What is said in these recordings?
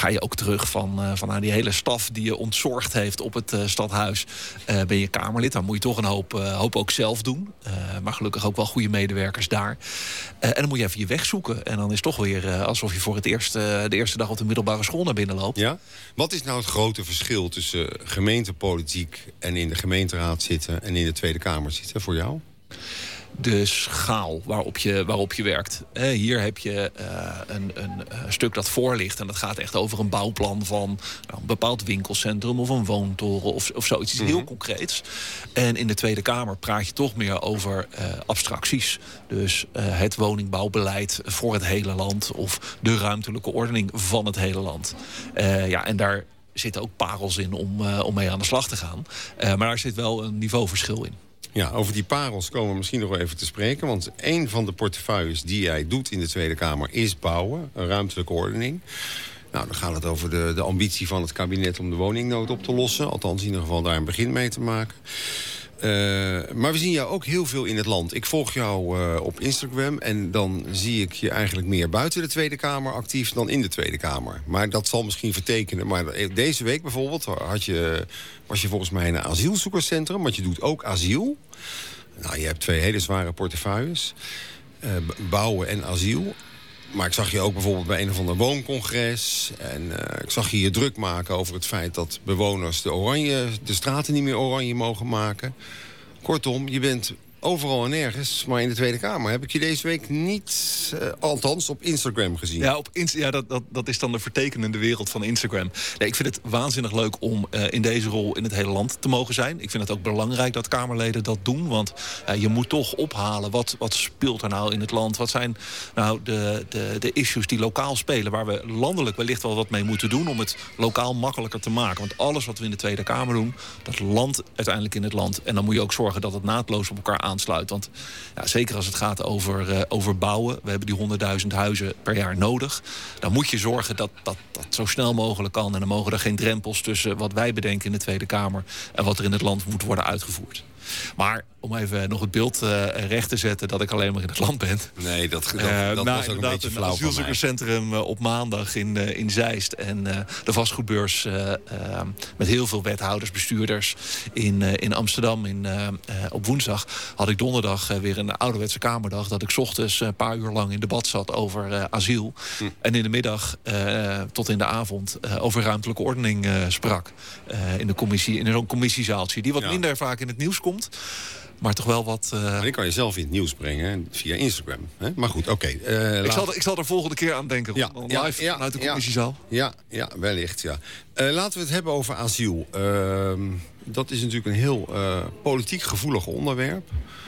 ga je ook terug van die hele staf die je ontzorgd heeft op het stadhuis. Ben je Kamerlid, dan moet je toch een hoop ook zelf doen. Maar gelukkig ook wel goede medewerkers daar. En dan moet je even je weg zoeken. En dan is het toch weer alsof je voor het eerst de eerste dag op de middelbare school naar binnen loopt. Ja? Wat is nou het grote verschil tussen gemeentepolitiek en in de gemeenteraad zitten en in de Tweede Kamer zitten voor jou? De schaal waarop je werkt. Hier heb je een stuk dat voor ligt. En dat gaat echt over een bouwplan van een bepaald winkelcentrum of een woontoren of zoiets heel concreets. En in de Tweede Kamer praat je toch meer over abstracties. Dus het woningbouwbeleid voor het hele land of de ruimtelijke ordening van het hele land. En daar zitten ook parels in om mee aan de slag te gaan. Maar daar zit wel een niveauverschil in. Ja, over die parels komen we misschien nog wel even te spreken. Want een van de portefeuilles die jij doet in de Tweede Kamer is bouwen. Een ruimtelijke ordening. Nou, dan gaat het over de ambitie van het kabinet om de woningnood op te lossen. Althans, in ieder geval daar een begin mee te maken. Maar we zien jou ook heel veel in het land. Ik volg jou op Instagram en dan zie ik je eigenlijk meer buiten de Tweede Kamer actief dan in de Tweede Kamer. Maar dat zal misschien vertekenen. Maar deze week bijvoorbeeld was je volgens mij in een asielzoekerscentrum, want je doet ook asiel. Nou, je hebt 2 hele zware portefeuilles. Bouwen en asiel. Maar ik zag je ook bijvoorbeeld bij een of ander wooncongres. En ik zag je druk maken over het feit dat bewoners de straten niet meer oranje mogen maken. Kortom, je bent overal en ergens, maar in de Tweede Kamer heb ik je deze week niet, althans op Instagram gezien. Ja, dat is dan de vertekenende wereld van Instagram. Nee, ik vind het waanzinnig leuk om in deze rol in het hele land te mogen zijn. Ik vind het ook belangrijk dat Kamerleden dat doen. Want je moet toch ophalen wat speelt er nou in het land. Wat zijn nou de issues die lokaal spelen, waar we landelijk wellicht wel wat mee moeten doen om het lokaal makkelijker te maken. Want alles wat we in de Tweede Kamer doen, dat landt uiteindelijk in het land. En dan moet je ook zorgen dat het naadloos op elkaar aansluit. Want zeker als het gaat over bouwen, we hebben die 100.000 huizen per jaar nodig. Dan moet je zorgen dat zo snel mogelijk kan. En dan mogen er geen drempels tussen wat wij bedenken in de Tweede Kamer en wat er in het land moet worden uitgevoerd. Maar om even nog het beeld recht te zetten dat ik alleen maar in het land ben. Nee, dat was ook een beetje flauw. Het asielzoekerscentrum op maandag in Zeist. En de vastgoedbeurs met heel veel wethouders, bestuurders in Amsterdam. Op woensdag had ik donderdag weer een ouderwetse kamerdag. Dat ik 's ochtends een paar uur lang in debat zat over asiel. En in de middag tot in de avond over ruimtelijke ordening sprak. In zo'n commissiezaaltje. Die wat minder vaak in het nieuws komt. Maar toch wel wat... Die kan je zelf in het nieuws brengen via Instagram. Hè? Maar goed, oké. Ik zal er volgende keer aan denken. Live vanuit de commissiezaal. Ja, wellicht, ja. Laten we het hebben over asiel. Dat is natuurlijk een heel politiek gevoelig onderwerp.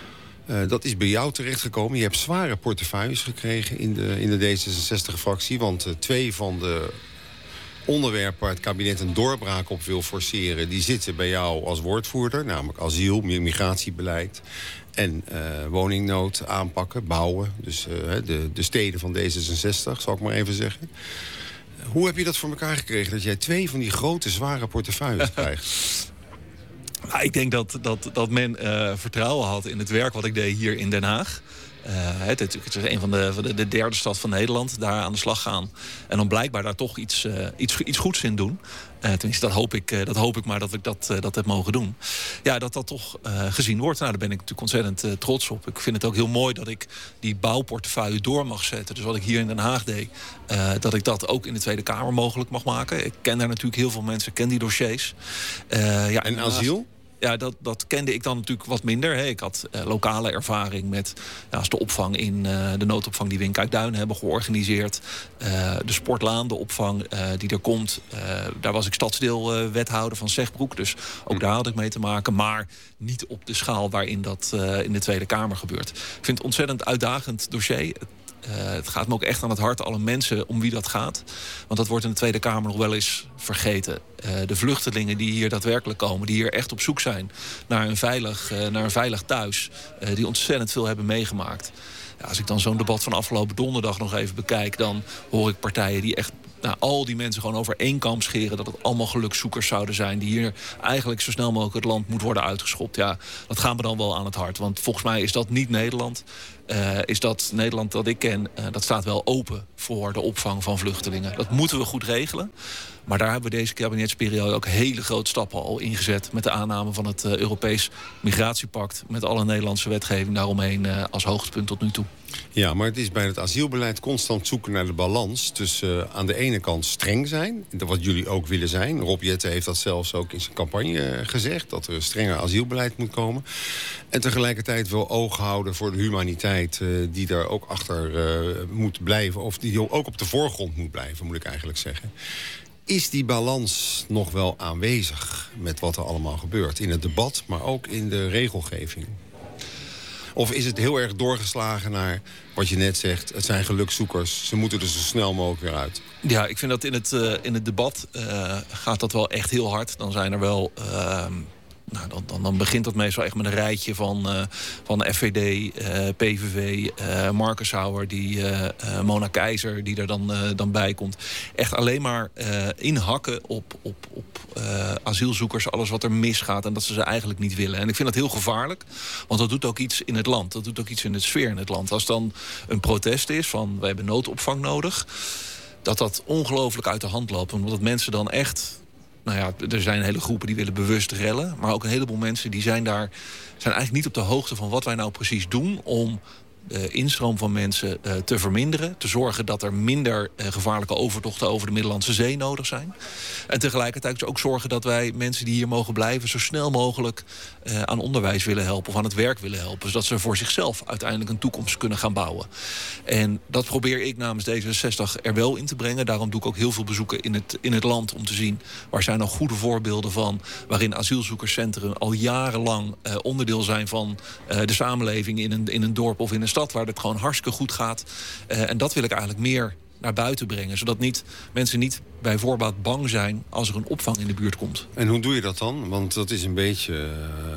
Dat is bij jou terechtgekomen. Je hebt zware portefeuilles gekregen in de D66-fractie. Want 2 van de onderwerpen waar het kabinet een doorbraak op wil forceren, die zitten bij jou als woordvoerder. Namelijk asiel, migratiebeleid en woningnood aanpakken, bouwen. Dus de steden van D66, zal ik maar even zeggen. Hoe heb je dat voor elkaar gekregen dat jij 2 van die grote, zware portefeuilles krijgt? Ik denk dat men vertrouwen had in het werk wat ik deed hier in Den Haag. Het is een van de derde stad van Nederland, daar aan de slag gaan. En dan blijkbaar daar toch iets goeds in doen. Tenminste, dat hoop ik maar dat ik dat heb mogen doen. Ja, dat toch gezien wordt. Nou, daar ben ik natuurlijk ontzettend trots op. Ik vind het ook heel mooi dat ik die bouwportefeuille door mag zetten. Dus wat ik hier in Den Haag deed, dat ik dat ook in de Tweede Kamer mogelijk mag maken. Ik ken daar natuurlijk heel veel mensen, ken die dossiers. En asiel? Ja, dat kende ik dan natuurlijk wat minder. Ik had lokale ervaring met als de opvang de noodopvang die we in Kijkduinen hebben georganiseerd. De sportlaan, de opvang die er komt. Daar was ik stadsdeelwethouder van Zegbroek. Dus ook daar had ik mee te maken. Maar niet op de schaal waarin dat in de Tweede Kamer gebeurt. Ik vind het een ontzettend uitdagend dossier. Het gaat me ook echt aan het hart, alle mensen om wie dat gaat. Want dat wordt in de Tweede Kamer nog wel eens vergeten. De vluchtelingen die hier daadwerkelijk komen, die hier echt op zoek zijn naar een veilig thuis. Die ontzettend veel hebben meegemaakt. Ja, als ik dan zo'n debat van afgelopen donderdag nog even bekijk, dan hoor ik partijen die echt al die mensen gewoon over één kam scheren, dat het allemaal gelukzoekers zouden zijn die hier eigenlijk zo snel mogelijk het land moet worden uitgeschopt. Ja, dat gaat me dan wel aan het hart. Want volgens mij is dat niet Nederland. Is dat Nederland dat ik ken, dat staat wel open voor de opvang van vluchtelingen. Dat moeten we goed regelen. Maar daar hebben we deze kabinetsperiode ook hele grote stappen al ingezet met de aanname van het Europees Migratiepact, met alle Nederlandse wetgeving daaromheen als hoogtepunt tot nu toe. Ja, maar het is bij het asielbeleid constant zoeken naar de balans tussen aan de ene kant streng zijn, wat jullie ook willen zijn. Rob Jetten heeft dat zelfs ook in zijn campagne gezegd, dat er een strenger asielbeleid moet komen. En tegelijkertijd wel oog houden voor de humaniteit die daar ook achter moet blijven, of die ook op de voorgrond moet blijven, moet ik eigenlijk zeggen. Is die balans nog wel aanwezig met wat er allemaal gebeurt? In het debat, maar ook in de regelgeving? Of is het heel erg doorgeslagen naar wat je net zegt, het zijn gelukzoekers, ze moeten er zo snel mogelijk weer uit? Ja, ik vind dat in het debat gaat dat wel echt heel hard. Dan zijn er wel... Dan begint dat meestal echt met een rijtje van FVD, PVV, Marcus Hauer, Mona Keizer die er dan bij komt. Echt alleen maar inhakken op asielzoekers, alles wat er misgaat en dat ze eigenlijk niet willen. En ik vind dat heel gevaarlijk, want dat doet ook iets in het land. Dat doet ook iets in de sfeer in het land. Als dan een protest is van wij hebben noodopvang nodig, dat ongelooflijk uit de hand loopt. Omdat mensen dan echt... er zijn hele groepen die willen bewust rellen. Maar ook een heleboel mensen die zijn eigenlijk niet op de hoogte van wat wij nou precies doen om de instroom van mensen te verminderen. Te zorgen dat er minder gevaarlijke overtochten over de Middellandse Zee nodig zijn. En tegelijkertijd dus ook zorgen dat wij mensen die hier mogen blijven zo snel mogelijk aan onderwijs willen helpen of aan het werk willen helpen. Zodat ze voor zichzelf uiteindelijk een toekomst kunnen gaan bouwen. En dat probeer ik namens D66 er wel in te brengen. Daarom doe ik ook heel veel bezoeken in het land om te zien waar zijn nog goede voorbeelden van, waarin asielzoekerscentrum al jarenlang onderdeel zijn van de samenleving in een dorp of in een stad waar het gewoon hartstikke goed gaat. En dat wil ik eigenlijk meer naar buiten brengen. Zodat mensen niet bij voorbaat bang zijn als er een opvang in de buurt komt. En hoe doe je dat dan? Want dat is een beetje...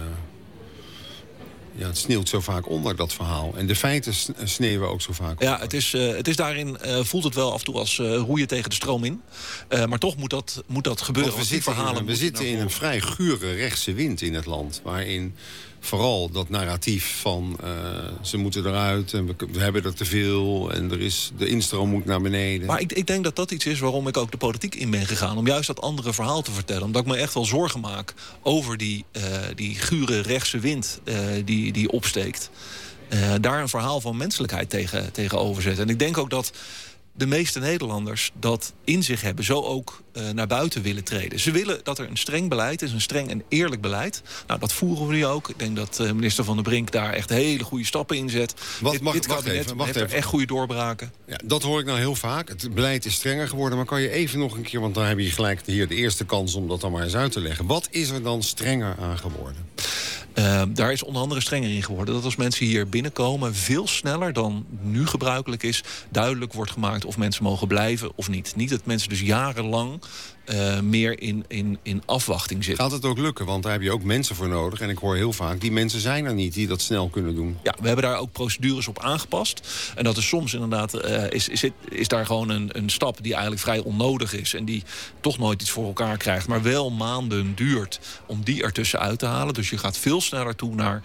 het sneeuwt zo vaak onder, dat verhaal. En de feiten sneeuwen ook zo vaak onder. Ja, het is daarin, voelt het wel af en toe als roeien tegen de stroom in. Maar toch moet dat gebeuren. We zitten in een vrij gure rechtse wind in het land. Waarin vooral dat narratief van ze moeten eruit en we hebben er te veel en de instroom moet naar beneden. Maar ik denk dat dat iets is waarom ik ook de politiek in ben gegaan. Om juist dat andere verhaal te vertellen. Omdat ik me echt wel zorgen maak over die gure rechtse wind die opsteekt. Daar een verhaal van menselijkheid tegenover zetten. En ik denk ook dat de meeste Nederlanders dat in zich hebben, zo ook naar buiten willen treden. Ze willen dat er een streng beleid is, een streng en eerlijk beleid. Nou, dat voeren we nu ook. Ik denk dat minister Van der Brink daar echt hele goede stappen in zet. Dit kabinet heeft er echt goede doorbraken. Ja, dat hoor ik nou heel vaak. Het beleid is strenger geworden, maar kan je even nog een keer, want dan heb je gelijk hier de eerste kans om dat dan maar eens uit te leggen. Wat is er dan strenger aan geworden? Daar is onder andere strenger in geworden dat als mensen hier binnenkomen veel sneller dan nu gebruikelijk is duidelijk wordt gemaakt of mensen mogen blijven of niet. Niet dat mensen dus jarenlang meer in afwachting zitten. Gaat het ook lukken? Want daar heb je ook mensen voor nodig. En ik hoor heel vaak, die mensen zijn er niet die dat snel kunnen doen. Ja, we hebben daar ook procedures op aangepast. En dat is soms inderdaad, is daar gewoon een stap die eigenlijk vrij onnodig is. En die toch nooit iets voor elkaar krijgt. Maar wel maanden duurt om die ertussen uit te halen. Dus je gaat veel sneller toe naar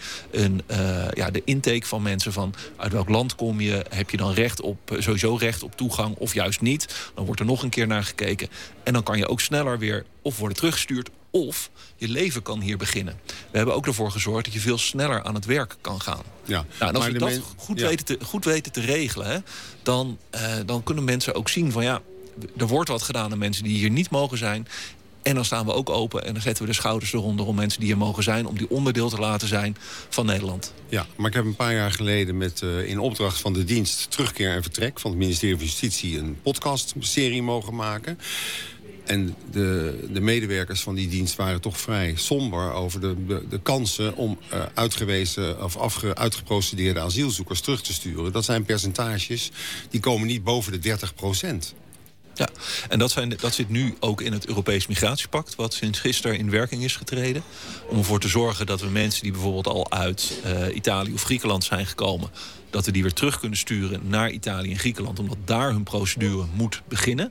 de intake van mensen. Van uit welk land kom je? Heb je dan sowieso recht op toegang of juist niet? Dan wordt er nog een keer naar gekeken. En dan kan je ook sneller weer of worden teruggestuurd of je leven kan hier beginnen. We hebben ook ervoor gezorgd dat je veel sneller aan het werk kan gaan. Ja, en als we dat goed weten te regelen, hè, dan kunnen mensen ook zien van er wordt wat gedaan aan mensen die hier niet mogen zijn. En dan staan we ook open en dan zetten we de schouders eronder om mensen die hier mogen zijn, om die onderdeel te laten zijn van Nederland. Ja, maar ik heb een paar jaar geleden in opdracht van de dienst Terugkeer en Vertrek van het ministerie van Justitie een podcastserie mogen maken. En de medewerkers van die dienst waren toch vrij somber over de kansen om uitgewezen of uitgeprocedeerde asielzoekers terug te sturen. Dat zijn percentages die komen niet boven de 30%. Ja, en dat zit nu ook in het Europees Migratiepact, wat sinds gisteren in werking is getreden. Om ervoor te zorgen dat we mensen die bijvoorbeeld al uit Italië of Griekenland zijn gekomen, dat we die weer terug kunnen sturen naar Italië en Griekenland, omdat daar hun procedure moet beginnen.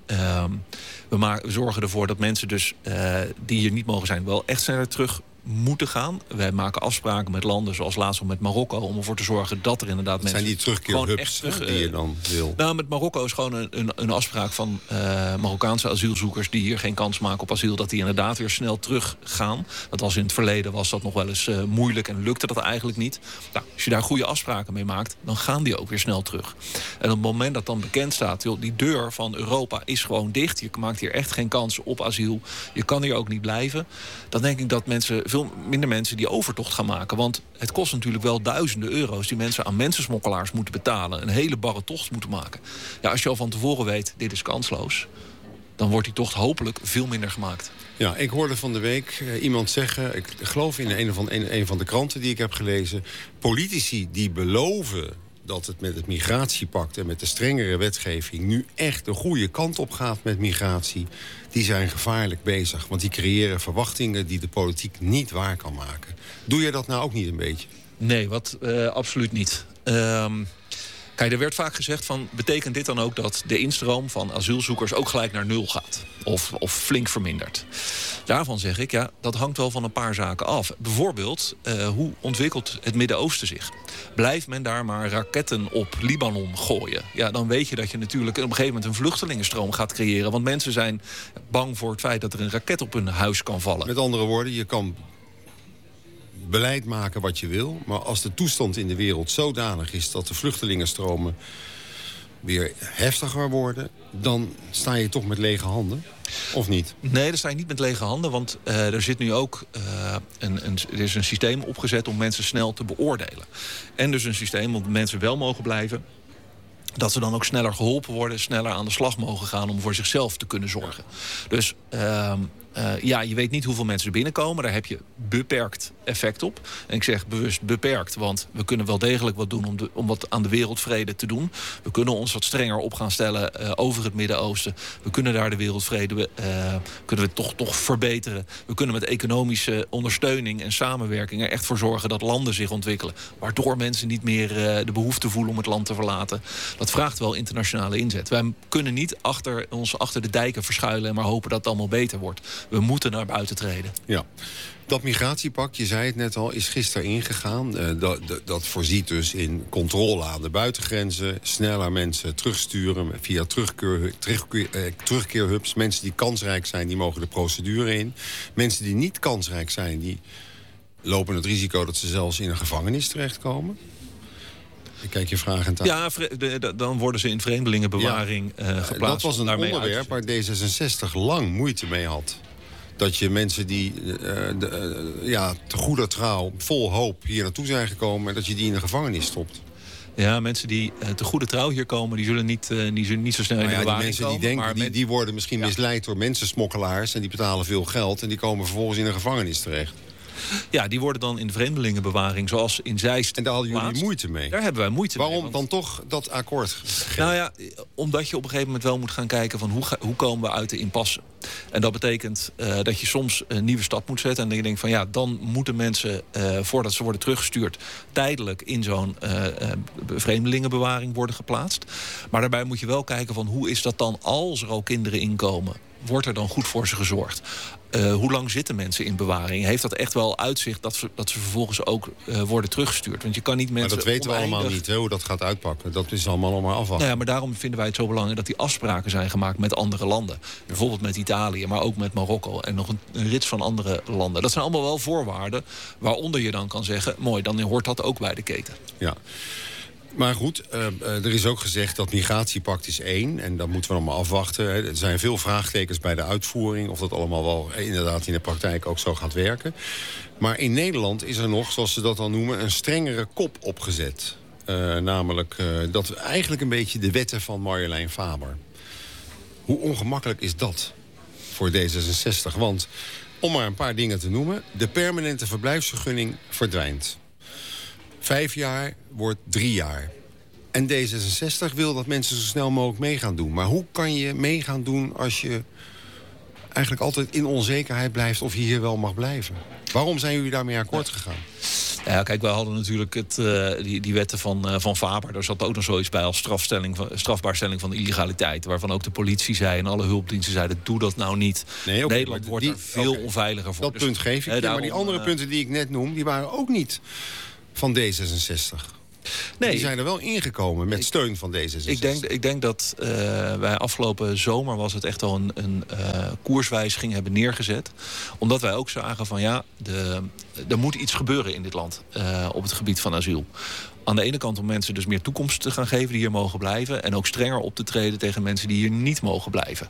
we zorgen ervoor dat mensen dus die hier niet mogen zijn wel echt sneller terug moeten gaan. Wij maken afspraken met landen zoals laatst al met Marokko om ervoor te zorgen dat er inderdaad mensen... Zijn die terugkeerhubs die je dan wil? Nou, met Marokko is gewoon een afspraak van Marokkaanse asielzoekers die hier geen kans maken op asiel, dat die inderdaad weer snel teruggaan. Dat was in het verleden was dat nog wel eens moeilijk en lukte dat eigenlijk niet. Nou, als je daar goede afspraken mee maakt, dan gaan die ook weer snel terug. En op het moment dat dan bekend staat, joh, die deur van Europa is gewoon dicht. Je maakt hier echt geen kans op asiel. Je kan hier ook niet blijven. Dan denk ik dat veel minder mensen die overtocht gaan maken. Want het kost natuurlijk wel duizenden euro's die mensen aan mensensmokkelaars moeten betalen. Een hele barre tocht moeten maken. Ja, als je al van tevoren weet, dit is kansloos, dan wordt die tocht hopelijk veel minder gemaakt. Ja, ik hoorde van de week iemand zeggen, ik geloof in een van de kranten die ik heb gelezen, politici die beloven dat het met het migratiepact en met de strengere wetgeving nu echt de goede kant op gaat met migratie, die zijn gevaarlijk bezig. Want die creëren verwachtingen die de politiek niet waar kan maken. Doe je dat nou ook niet een beetje? Nee, absoluut niet. Kijk, er werd vaak gezegd van, betekent dit dan ook dat de instroom van asielzoekers ook gelijk naar 0 gaat? Of flink vermindert? Daarvan zeg ik, ja, dat hangt wel van een paar zaken af. Bijvoorbeeld, hoe ontwikkelt het Midden-Oosten zich? Blijft men daar maar raketten op Libanon gooien? Ja, dan weet je dat je natuurlijk op een gegeven moment een vluchtelingenstroom gaat creëren. Want mensen zijn bang voor het feit dat er een raket op hun huis kan vallen. Met andere woorden, je kan beleid maken wat je wil, maar als de toestand in de wereld zodanig is dat de vluchtelingenstromen weer heftiger worden, dan sta je toch met lege handen, of niet? Nee, dan sta je niet met lege handen, want er zit nu ook er is een systeem opgezet om mensen snel te beoordelen. En dus een systeem om mensen wel mogen blijven, dat ze dan ook sneller geholpen worden, sneller aan de slag mogen gaan om voor zichzelf te kunnen zorgen. Dus je weet niet hoeveel mensen er binnenkomen. Daar heb je beperkt effect op. En ik zeg bewust beperkt, want we kunnen wel degelijk wat doen om wat aan de wereldvrede te doen. We kunnen ons wat strenger op gaan stellen over het Midden-Oosten. We kunnen daar de wereldvrede kunnen we toch verbeteren. We kunnen met economische ondersteuning en samenwerking er echt voor zorgen dat landen zich ontwikkelen, waardoor mensen niet meer de behoefte voelen om het land te verlaten. Dat vraagt wel internationale inzet. Wij kunnen niet achter de dijken verschuilen en maar hopen dat het allemaal beter wordt. We moeten naar buiten treden. Ja. Dat migratiepact, je zei het net al, is gisteren ingegaan. Dat voorziet dus in controle aan de buitengrenzen, sneller mensen terugsturen via terugkeerhubs. Mensen die kansrijk zijn, die mogen de procedure in. Mensen die niet kansrijk zijn, die lopen het risico dat ze zelfs in een gevangenis terechtkomen. Ik kijk je vragend aan. Ja, dan worden ze in vreemdelingenbewaring geplaatst. Dat was een onderwerp waar D66 lang moeite mee had. Dat je mensen die te goeder trouw, vol hoop hier naartoe zijn gekomen, dat je die in de gevangenis stopt. Ja, mensen die te goede trouw hier komen, die zullen niet zo snel in de bewaring die mensen komen. Die denken, die worden misschien misleid door mensensmokkelaars en die betalen veel geld en die komen vervolgens in een gevangenis terecht. Ja, die worden dan in de vreemdelingenbewaring, zoals in Zeist. En daar hadden jullie moeite mee? Daar hebben wij moeite mee. Waarom dan toch dat akkoord? Nou ja, omdat je op een gegeven moment wel moet gaan kijken van hoe komen we uit de impasse. En dat betekent dat je soms een nieuwe stap moet zetten. En dan je denkt van ja, dan moeten mensen, voordat ze worden teruggestuurd, tijdelijk in zo'n vreemdelingenbewaring worden geplaatst. Maar daarbij moet je wel kijken van hoe is dat dan als er ook kinderen inkomen? Wordt er dan goed voor ze gezorgd? Hoe lang zitten mensen in bewaring? Heeft dat echt wel uitzicht dat ze vervolgens ook worden teruggestuurd? Want je kan niet mensen. Maar dat weten we allemaal niet, hoe dat gaat uitpakken. Dat is allemaal nog maar afwachten. Nou ja, maar daarom vinden wij het zo belangrijk dat die afspraken zijn gemaakt met andere landen. Bijvoorbeeld met Italië, maar ook met Marokko en nog een rits van andere landen. Dat zijn allemaal wel voorwaarden waaronder je dan kan zeggen, mooi, dan hoort dat ook bij de keten. Ja. Maar goed, er is ook gezegd dat migratiepact is 1. En dat moeten we nog maar afwachten. Er zijn veel vraagtekens bij de uitvoering. Of dat allemaal wel inderdaad in de praktijk ook zo gaat werken. Maar in Nederland is er nog, zoals ze dat dan noemen, een strengere kop opgezet. Namelijk dat eigenlijk een beetje de wetten van Marjolein Faber. Hoe ongemakkelijk is dat voor D66? Want, om maar een paar dingen te noemen, de permanente verblijfsvergunning verdwijnt. 5 jaar wordt 3 jaar. En D66 wil dat mensen zo snel mogelijk mee gaan doen. Maar hoe kan je mee gaan doen als je eigenlijk altijd in onzekerheid blijft of je hier wel mag blijven? Waarom zijn jullie daarmee akkoord gegaan? Ja, kijk, wij hadden natuurlijk die wetten van Faber. Daar zat ook nog zoiets bij als strafbaarstelling van illegaliteit. Waarvan ook de politie zei en alle hulpdiensten zeiden, doe dat nou niet. Nee, okay, Nederland wordt er veel onveiliger voor. Dat punt geef ik je, maar die andere punten die ik net noem, die waren ook niet van D66. Nee, die zijn er wel ingekomen met steun van D66. Ik denk dat wij afgelopen zomer was het echt al een koerswijziging hebben neergezet. Omdat wij ook zagen van er moet iets gebeuren in dit land op het gebied van asiel. Aan de ene kant om mensen dus meer toekomst te gaan geven die hier mogen blijven. En ook strenger op te treden tegen mensen die hier niet mogen blijven.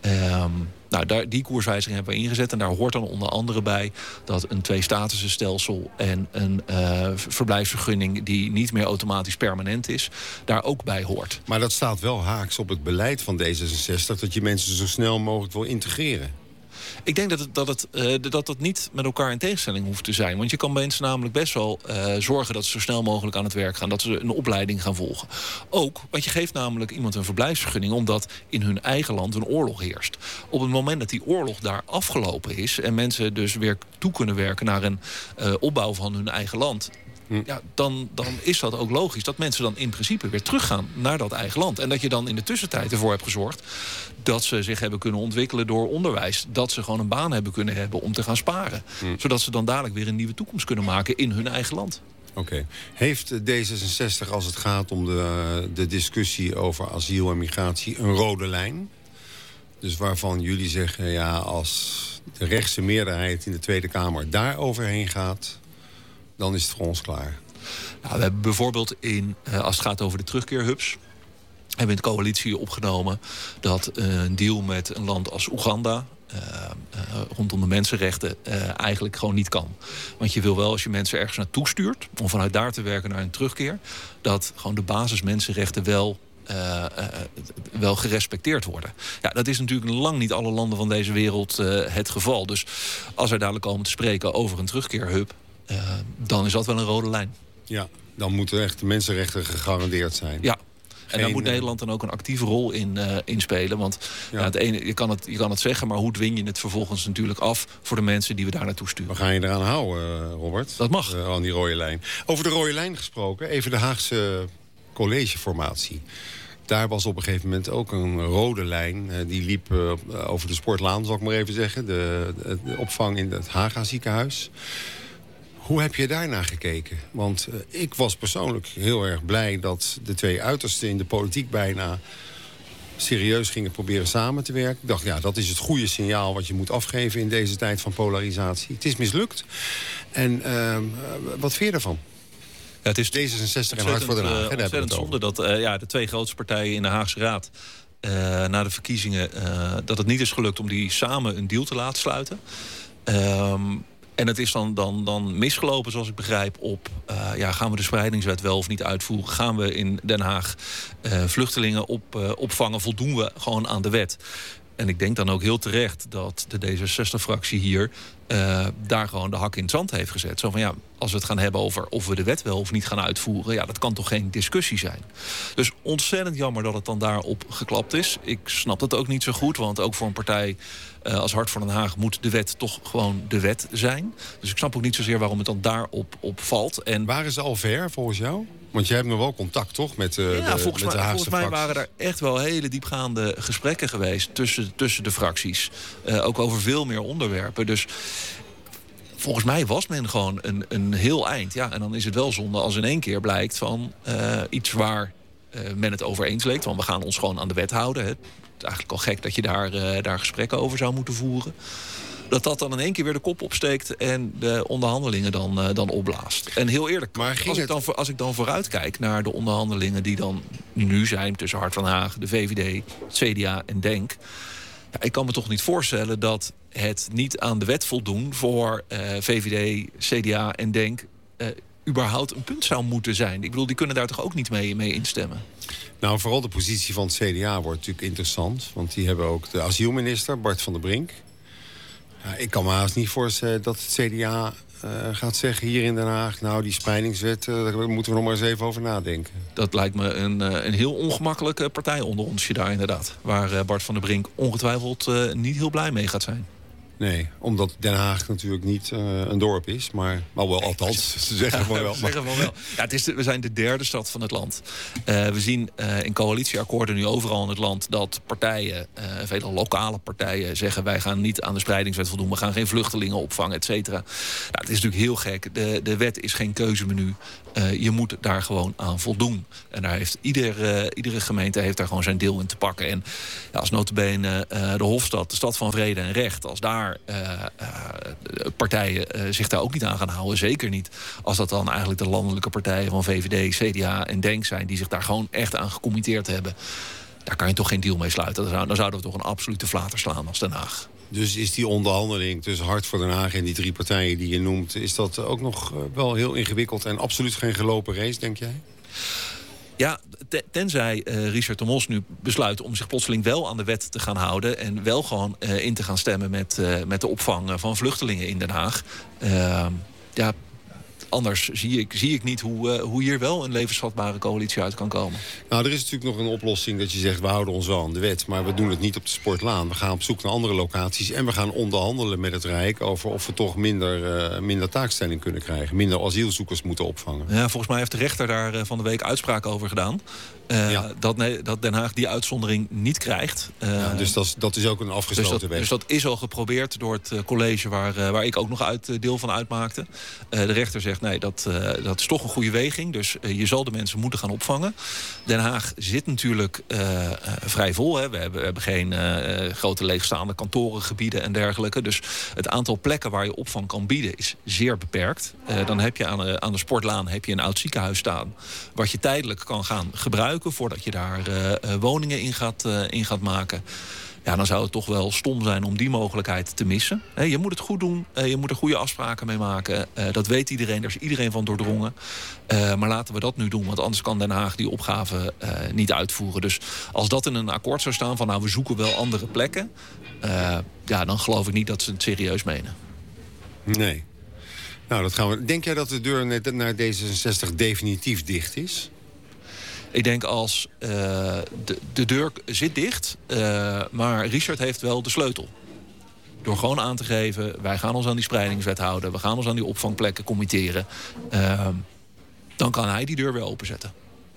Die koerswijziging hebben we ingezet. En daar hoort dan onder andere bij dat een twee-statusenstelsel en een verblijfsvergunning die niet meer automatisch permanent is, daar ook bij hoort. Maar dat staat wel haaks op het beleid van D66 dat je mensen zo snel mogelijk wil integreren. Ik denk dat het niet met elkaar in tegenstelling hoeft te zijn. Want je kan mensen namelijk best wel zorgen dat ze zo snel mogelijk aan het werk gaan. Dat ze een opleiding gaan volgen. Ook, want je geeft namelijk iemand een verblijfsvergunning omdat in hun eigen land een oorlog heerst. Op het moment dat die oorlog daar afgelopen is en mensen dus weer toe kunnen werken naar een opbouw van hun eigen land, ja, dan is dat ook logisch dat mensen dan in principe weer teruggaan naar dat eigen land. En dat je dan in de tussentijd ervoor hebt gezorgd dat ze zich hebben kunnen ontwikkelen door onderwijs. Dat ze gewoon een baan hebben kunnen hebben om te gaan sparen. Zodat ze dan dadelijk weer een nieuwe toekomst kunnen maken in hun eigen land. Oké. Heeft D66 als het gaat om de discussie over asiel en migratie een rode lijn? Dus waarvan jullie zeggen, ja, als de rechtse meerderheid in de Tweede Kamer daar overheen gaat, dan is het voor ons klaar. Nou, we hebben bijvoorbeeld als het gaat over de terugkeerhubs, hebben we in de coalitie opgenomen dat een deal met een land als Oeganda rondom de mensenrechten eigenlijk gewoon niet kan. Want je wil wel, als je mensen ergens naartoe stuurt om vanuit daar te werken naar een terugkeer, dat gewoon de basismensenrechten wel gerespecteerd worden. Ja, dat is natuurlijk lang niet alle landen van deze wereld het geval. Dus als wij dadelijk komen te spreken over een terugkeerhub, dan is dat wel een rode lijn. Ja, dan moeten echt de mensenrechten gegarandeerd zijn. Ja. En daar moet Nederland dan ook een actieve rol in spelen. Want het ene, je kan het zeggen, maar hoe dwing je het vervolgens natuurlijk af voor de mensen die we daar naartoe sturen? Waar ga je eraan houden, Robert? Dat mag. Aan die rode lijn. Over de rode lijn gesproken, even de Haagse collegeformatie. Daar was op een gegeven moment ook een rode lijn. Die liep over de Sportlaan, zal ik maar even zeggen. De opvang in het Haga ziekenhuis. Hoe heb je daarnaar gekeken? Want ik was persoonlijk heel erg blij dat de twee uitersten in de politiek bijna serieus gingen proberen samen te werken. Ik dacht, ja, dat is het goede signaal wat je moet afgeven in deze tijd van polarisatie. Het is mislukt. En wat vind je ervan? Ja, het is D66 en Hart voor Den Haag. Het is ontzettend zonde dat de twee grootste partijen in de Haagse Raad na de verkiezingen dat het niet is gelukt om die samen een deal te laten sluiten. En het is dan misgelopen, zoals ik begrijp, op gaan we de spreidingswet wel of niet uitvoeren? Gaan we in Den Haag vluchtelingen opvangen? Voldoen we gewoon aan de wet? En ik denk dan ook heel terecht dat de D66-fractie hier daar gewoon de hak in het zand heeft gezet. Zo van, ja, als we het gaan hebben over of we de wet wel of niet gaan uitvoeren, ja, dat kan toch geen discussie zijn. Dus ontzettend jammer dat het dan daarop geklapt is. Ik snap dat ook niet zo goed, want ook voor een partij als Hart voor Den Haag moet de wet toch gewoon de wet zijn. Dus ik snap ook niet zozeer waarom het dan daarop valt. En waren ze al ver volgens jou? Want jij hebt nog wel contact, toch, met de Haagse volgens mij waren er echt wel hele diepgaande gesprekken geweest tussen de fracties. Ook over veel meer onderwerpen. Dus volgens mij was men gewoon een heel eind. Ja, en dan is het wel zonde als in één keer blijkt van iets waar men het over eens leek. Want we gaan ons gewoon aan de wet houden. Het is eigenlijk al gek dat je daar gesprekken over zou moeten voeren. Dat dan in één keer weer de kop opsteekt en de onderhandelingen dan opblaast. En heel eerlijk, als ik dan vooruit kijk naar de onderhandelingen die dan nu zijn tussen Hart van Haag, de VVD, CDA en DENK. Ja, ik kan me toch niet voorstellen dat het niet aan de wet voldoen voor VVD, CDA en DENK überhaupt een punt zou moeten zijn. Ik bedoel, die kunnen daar toch ook niet mee instemmen? Nou, vooral de positie van het CDA wordt natuurlijk interessant. Want die hebben ook de asielminister, Bart van der Brink. Ja, ik kan me haast niet voorstellen dat het CDA gaat zeggen hier in Den Haag, nou, die spreidingswet, daar moeten we nog maar eens even over nadenken. Dat lijkt me een heel ongemakkelijke partij onder ons, daar inderdaad. Waar Bart van der Brink ongetwijfeld niet heel blij mee gaat zijn. Nee, omdat Den Haag natuurlijk niet een dorp is. Maar wel, althans, ze zeggen van wel. Ja, we zijn de derde stad van het land. We zien in coalitieakkoorden nu overal in het land dat partijen, vele lokale partijen, zeggen wij gaan niet aan de spreidingswet voldoen. We gaan geen vluchtelingen opvangen, et cetera. Nou, het is natuurlijk heel gek. De wet is geen keuzemenu. Je moet daar gewoon aan voldoen. En daar heeft iedere gemeente heeft daar gewoon zijn deel in te pakken. En ja, als nota bene de Hofstad, de stad van vrede en recht, als daar partijen zich daar ook niet aan gaan houden, zeker niet als dat dan eigenlijk de landelijke partijen van VVD, CDA en DENK zijn, die zich daar gewoon echt aan gecommitteerd hebben, daar kan je toch geen deal mee sluiten. Dan zouden we toch een absolute flater slaan als Den Haag. Dus is die onderhandeling tussen Hart voor Den Haag en die 3 partijen die je noemt, is dat ook nog wel heel ingewikkeld en absoluut geen gelopen race, denk jij? Ja, tenzij Richard de Mos nu besluit om zich plotseling wel aan de wet te gaan houden en wel gewoon in te gaan stemmen met de opvang van vluchtelingen in Den Haag. Ja, anders zie ik niet hoe hier wel een levensvatbare coalitie uit kan komen. Nou, er is natuurlijk nog een oplossing dat je zegt, we houden ons wel aan de wet, maar we doen het niet op de Sportlaan. We gaan op zoek naar andere locaties en we gaan onderhandelen met het Rijk over of we toch minder taakstelling kunnen krijgen. Minder asielzoekers moeten opvangen. Ja, volgens mij heeft de rechter daar van de week uitspraak over gedaan. Dat Den Haag die uitzondering niet krijgt. Dus dat is ook een afgesloten weg. Dus dat is al geprobeerd door het college waar ik ook nog deel van uitmaakte. De rechter zegt nee, dat is toch een goede weging. Dus je zal de mensen moeten gaan opvangen. Den Haag zit natuurlijk vrij vol. Hè. We hebben geen grote leegstaande kantorengebieden en dergelijke. Dus het aantal plekken waar je opvang kan bieden is zeer beperkt. Dan heb je aan de Sportlaan heb je een oud ziekenhuis staan, wat je tijdelijk kan gaan gebruiken voordat je daar woningen in gaat maken. Ja, dan zou het toch wel stom zijn om die mogelijkheid te missen. Je moet het goed doen, je moet er goede afspraken mee maken. Dat weet iedereen, daar is iedereen van doordrongen. Maar laten we dat nu doen, want anders kan Den Haag die opgave niet uitvoeren. Dus als dat in een akkoord zou staan van nou, we zoeken wel andere plekken, dan geloof ik niet dat ze het serieus menen. Nee. Nou, dat gaan we. Denk jij dat de deur naar D66 definitief dicht is? Ik denk als de deur zit dicht, maar Richard heeft wel de sleutel. Door gewoon aan te geven, wij gaan ons aan die spreidingswet houden, we gaan ons aan die opvangplekken committeren. Dan kan hij die deur weer openzetten.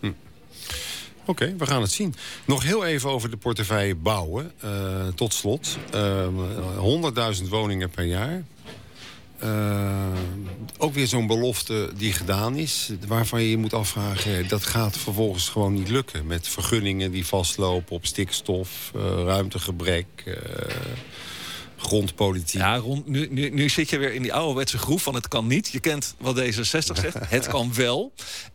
Oké, we gaan het zien. Nog heel even over de portefeuille bouwen. Tot slot, 100.000 woningen per jaar. Ook weer zo'n belofte die gedaan is, waarvan je je moet afvragen, dat gaat vervolgens gewoon niet lukken. Met vergunningen die vastlopen op stikstof, ruimtegebrek, grondpolitiek. Ja, nu zit je weer in die ouderwetse groef van het kan niet. Je kent wat D66 zegt, het kan wel.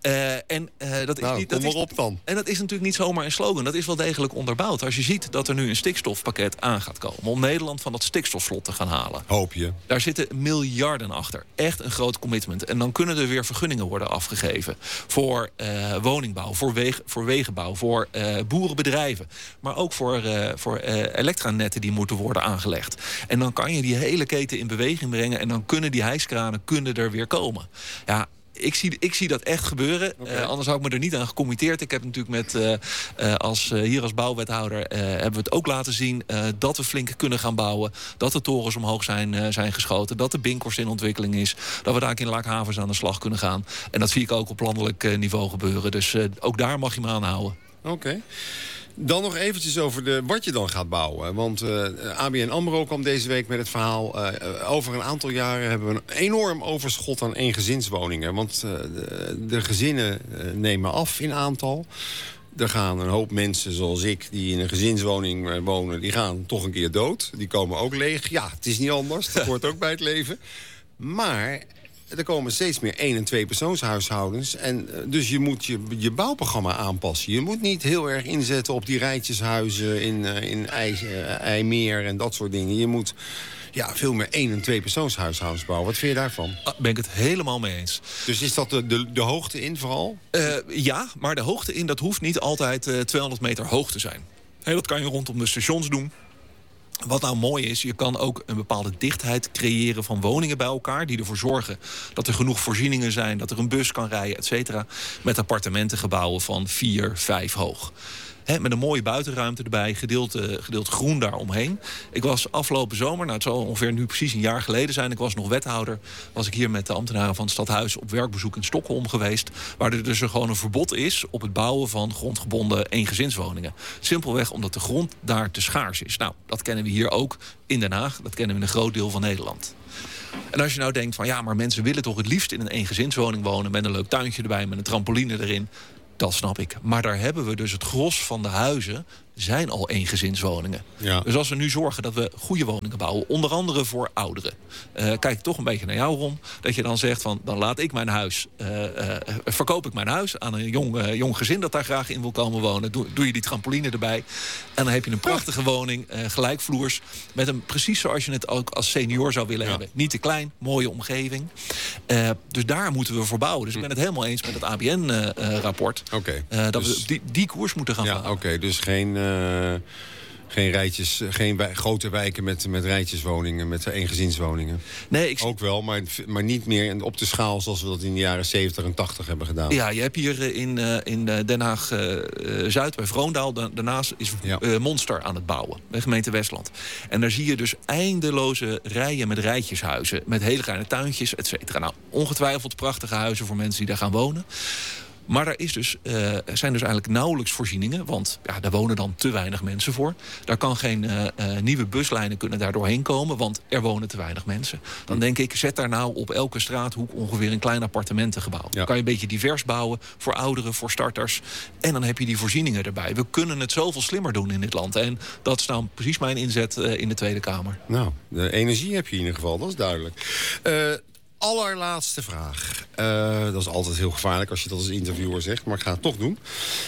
Kom maar op dan. En dat is natuurlijk niet zomaar een slogan. Dat is wel degelijk onderbouwd. Als je ziet dat er nu een stikstofpakket aan gaat komen om Nederland van dat stikstofslot te gaan halen. Hoop je. Daar zitten miljarden achter. Echt een groot commitment. En dan kunnen er weer vergunningen worden afgegeven voor woningbouw, voor wegenbouw, voor boerenbedrijven. Maar ook voor elektranetten die moeten worden aangelegd. En dan kan je die hele keten in beweging brengen en dan kunnen die hijskranen er weer komen. Ja, ik zie dat echt gebeuren. Okay. Anders had ik me er niet aan gecommitteerd. Ik heb natuurlijk hier als bouwwethouder hebben we het ook laten zien dat we flink kunnen gaan bouwen. Dat de torens omhoog zijn geschoten. Dat de Binkhorst in ontwikkeling is. Dat we daar in Laakhavens aan de slag kunnen gaan. En dat zie ik ook op landelijk niveau gebeuren. Dus ook daar mag je me aanhouden. Oké. Dan nog eventjes over wat je dan gaat bouwen. Want ABN AMRO kwam deze week met het verhaal, over een aantal jaren hebben we een enorm overschot aan eengezinswoningen. Want de gezinnen nemen af in aantal. Er gaan een hoop mensen zoals ik, die in een gezinswoning wonen, die gaan toch een keer dood. Die komen ook leeg. Ja, het is niet anders. Dat hoort ook bij het leven. Maar er komen steeds meer 1- en 2-persoonshuishoudens. En dus je moet je bouwprogramma aanpassen. Je moet niet heel erg inzetten op die rijtjeshuizen in IJmeer en dat soort dingen. Je moet veel meer 1- en 2-persoonshuishoudens bouwen. Wat vind je daarvan? Ben ik het helemaal mee eens. Dus is dat de hoogte in vooral? Ja, maar de hoogte in dat hoeft niet altijd 200 meter hoog te zijn. Dat kan je rondom de stations doen. Wat nou mooi is, je kan ook een bepaalde dichtheid creëren van woningen bij elkaar, die ervoor zorgen dat er genoeg voorzieningen zijn, dat er een bus kan rijden, et cetera, met appartementengebouwen van 4, 5 hoog. Met een mooie buitenruimte erbij, gedeeld groen daaromheen. Ik was afgelopen zomer, het zal ongeveer nu precies een jaar geleden zijn... ik was nog wethouder, was ik hier met de ambtenaren van het stadhuis... op werkbezoek in Stockholm geweest... waar er dus gewoon een verbod is op het bouwen van grondgebonden eengezinswoningen. Simpelweg omdat de grond daar te schaars is. Nou, dat kennen we hier ook in Den Haag. Dat kennen we in een groot deel van Nederland. En als je nou denkt van maar mensen willen toch het liefst in een eengezinswoning wonen... met een leuk tuintje erbij, met een trampoline erin... dat snap ik. Maar daar hebben we dus het gros van de huizen... zijn al eengezinswoningen. Ja. Dus als we nu zorgen dat we goede woningen bouwen... onder andere voor ouderen. Kijk toch een beetje naar jou, Ron. Dat je dan zegt van, dan laat ik mijn huis... verkoop ik mijn huis aan een jong gezin... dat daar graag in wil komen wonen. Doe je die trampoline erbij. En dan heb je een prachtige woning, gelijkvloers... met een precies zoals je het ook als senior zou willen hebben. Niet te klein, mooie omgeving. Dus daar moeten we voor bouwen. Dus ik ben het helemaal eens met het ABN-rapport. Dat dus we die koers moeten gaan varen. Oké, dus geen rijtjes, geen grote wijken met rijtjeswoningen, met eengezinswoningen. Nee, ook wel, maar niet meer op de schaal zoals we dat in de jaren 70 en 80 hebben gedaan. Ja, je hebt hier in Den Haag-Zuid bij Vroondaal... daarnaast is Monster aan het bouwen, de gemeente Westland. En daar zie je dus eindeloze rijen met rijtjeshuizen... met hele kleine tuintjes, et cetera. Nou, ongetwijfeld prachtige huizen voor mensen die daar gaan wonen. Maar daar zijn dus eigenlijk nauwelijks voorzieningen. Want daar wonen dan te weinig mensen voor. Daar kan geen nieuwe buslijnen kunnen daar doorheen komen. Want er wonen te weinig mensen. Dan denk ik, zet daar nou op elke straathoek ongeveer een klein appartementengebouw. Dan kan je een beetje divers bouwen voor ouderen, voor starters. En dan heb je die voorzieningen erbij. We kunnen het zoveel slimmer doen in dit land. En dat is nou precies mijn inzet in de Tweede Kamer. Nou, de energie heb je in ieder geval, dat is duidelijk. Allerlaatste vraag. Dat is altijd heel gevaarlijk als je dat als interviewer zegt, maar ik ga het toch doen.